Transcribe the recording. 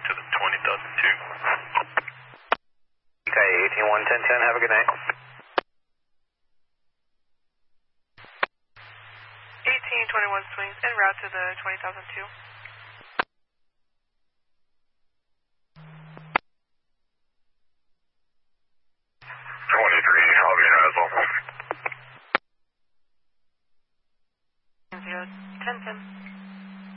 to the 20,002. Okay, 1811010, have a good night. 1821 swings en route to the 20,002.